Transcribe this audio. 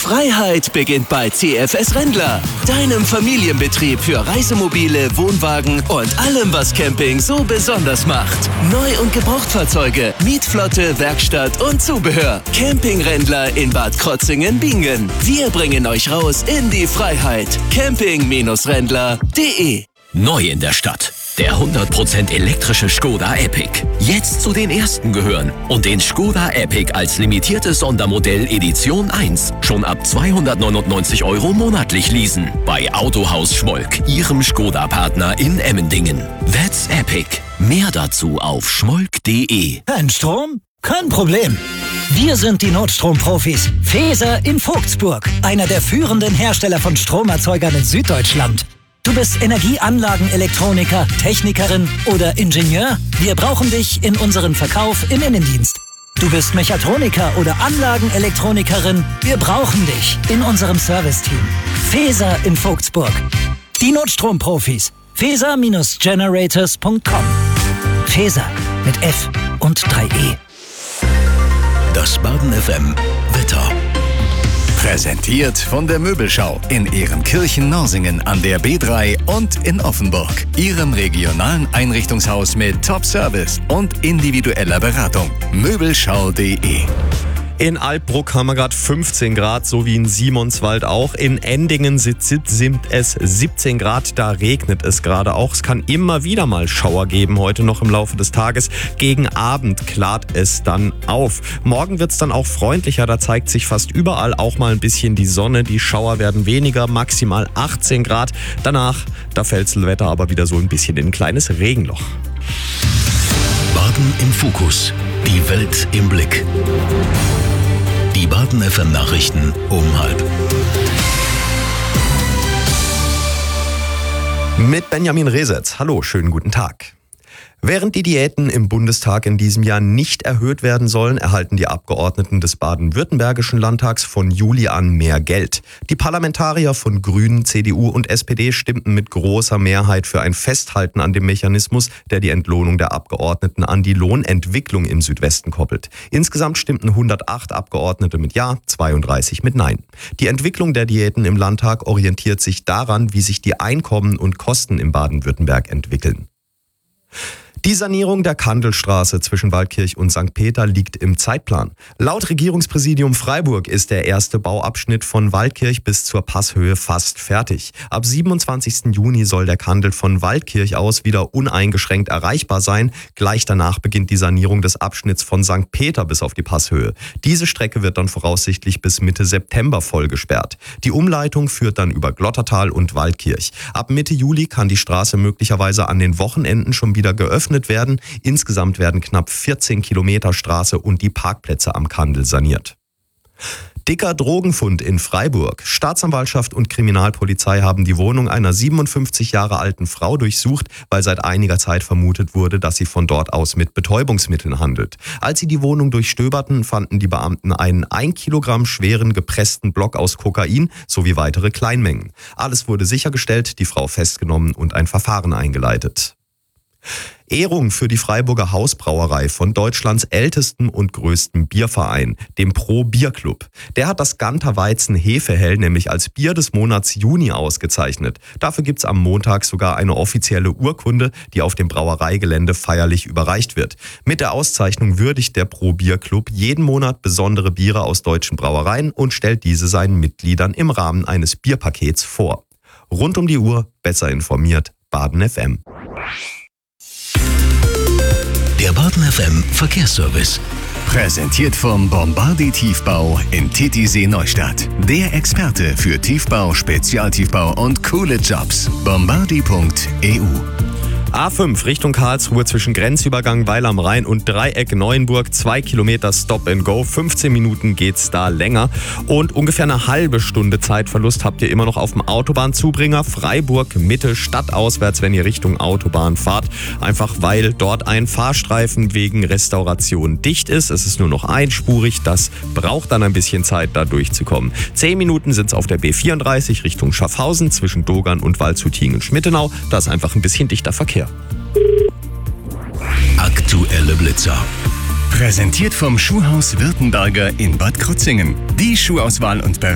Freiheit beginnt bei CFS Rendler, deinem Familienbetrieb für Reisemobile, Wohnwagen und allem, was Camping so besonders macht. Neu- und Gebrauchtfahrzeuge, Mietflotte, Werkstatt und Zubehör. Camping Rendler in Bad Krotzingen-Bingen. Wir bringen euch raus in die Freiheit. Camping-Rendler.de. Neu in der Stadt. Der 100% elektrische Škoda Epiq. Jetzt zu den ersten gehören und den Škoda Epiq als limitiertes Sondermodell Edition 1 schon ab 299 € monatlich leasen. Bei Autohaus Schmolk, Ihrem Škoda-Partner in Emmendingen. That's Epiq. Mehr dazu auf schmolk.de. Ein Strom? Kein Problem. Wir sind die Notstromprofis. Feser in Vogtsburg, einer der führenden Hersteller von Stromerzeugern in Süddeutschland. Du bist Energieanlagenelektroniker, Technikerin oder Ingenieur? Wir brauchen dich in unserem Verkauf im Innendienst. Du bist Mechatroniker oder Anlagenelektronikerin? Wir brauchen dich in unserem Serviceteam. Feser in Vogtsburg. Die Notstromprofis. feser-generators.com. Feser mit F und 3E. Das Baden FM Wetter. Präsentiert von der Möbelschau in Ehrenkirchen-Norsingen an der B3 und in Offenburg. Ihrem regionalen Einrichtungshaus mit Top-Service und individueller Beratung. Möbelschau.de. In Altbruck haben wir gerade 15 Grad, so wie in Simonswald auch. In Endingen sind es 17 Grad, da regnet es gerade auch. Es kann immer wieder mal Schauer geben, heute noch im Laufe des Tages. Gegen Abend klart es dann auf. Morgen wird es dann auch freundlicher, da zeigt sich fast überall auch mal ein bisschen die Sonne. Die Schauer werden weniger, maximal 18 Grad. Danach, da fällt das Wetter aber wieder so ein bisschen in ein kleines Regenloch. Baden im Fokus. Die Welt im Blick. Die Baden FM Nachrichten um 12:30. Mit Benjamin Resetz. Hallo, schönen guten Tag. Während die Diäten im Bundestag in diesem Jahr nicht erhöht werden sollen, erhalten die Abgeordneten des baden-württembergischen Landtags von Juli an mehr Geld. Die Parlamentarier von Grünen, CDU und SPD stimmten mit großer Mehrheit für ein Festhalten an dem Mechanismus, der die Entlohnung der Abgeordneten an die Lohnentwicklung im Südwesten koppelt. Insgesamt stimmten 108 Abgeordnete mit Ja, 32 mit Nein. Die Entwicklung der Diäten im Landtag orientiert sich daran, wie sich die Einkommen und Kosten im Baden-Württemberg entwickeln. Die Sanierung der Kandelstraße zwischen Waldkirch und St. Peter liegt im Zeitplan. Laut Regierungspräsidium Freiburg ist der erste Bauabschnitt von Waldkirch bis zur Passhöhe fast fertig. Ab 27. Juni soll der Kandel von Waldkirch aus wieder uneingeschränkt erreichbar sein. Gleich danach beginnt die Sanierung des Abschnitts von St. Peter bis auf die Passhöhe. Diese Strecke wird dann voraussichtlich bis Mitte September voll gesperrt. Die Umleitung führt dann über Glottertal und Waldkirch. Ab Mitte Juli kann die Straße möglicherweise an den Wochenenden schon wieder geöffnet werden. Insgesamt werden knapp 14 Kilometer Straße und die Parkplätze am Kandel saniert. Dicker Drogenfund in Freiburg. Staatsanwaltschaft und Kriminalpolizei haben die Wohnung einer 57 Jahre alten Frau durchsucht, weil seit einiger Zeit vermutet wurde, dass sie von dort aus mit Betäubungsmitteln handelt. Als sie die Wohnung durchstöberten, fanden die Beamten einen 1 Kilogramm schweren gepressten Block aus Kokain sowie weitere Kleinmengen. Alles wurde sichergestellt, die Frau festgenommen und ein Verfahren eingeleitet. Ehrung für die Freiburger Hausbrauerei von Deutschlands ältestem und größtem Bierverein, dem Pro Bier Club. Der hat das Ganter Weizen Hefehell nämlich als Bier des Monats Juni ausgezeichnet. Dafür gibt's am Montag sogar eine offizielle Urkunde, die auf dem Brauereigelände feierlich überreicht wird. Mit der Auszeichnung würdigt der Pro Bier Club jeden Monat besondere Biere aus deutschen Brauereien und stellt diese seinen Mitgliedern im Rahmen eines Bierpakets vor. Rund um die Uhr, besser informiert, Baden FM. Der Baden FM Verkehrsservice. Präsentiert vom Bombardi Tiefbau in Titisee Neustadt. Der Experte für Tiefbau, Spezialtiefbau und coole Jobs. Bombardi.eu. A5 Richtung Karlsruhe zwischen Grenzübergang Weil am Rhein und Dreieck Neuenburg. 2 Kilometer Stop and Go. 15 Minuten geht's da länger. Und ungefähr eine halbe Stunde Zeitverlust habt ihr immer noch auf dem Autobahnzubringer Freiburg Mitte stadtauswärts, wenn ihr Richtung Autobahn fahrt. Einfach weil dort ein Fahrstreifen wegen Restauration dicht ist. Es ist nur noch einspurig. Das braucht dann ein bisschen Zeit, da durchzukommen. 10 Minuten sind's auf der B34 Richtung Schaffhausen zwischen Dogern und Waldshut-Schmittenau. Da ist einfach ein bisschen dichter Verkehr. Aktuelle Blitzer. Präsentiert vom Schuhhaus Württemberger in Bad Krotzingen. Die Schuhauswahl und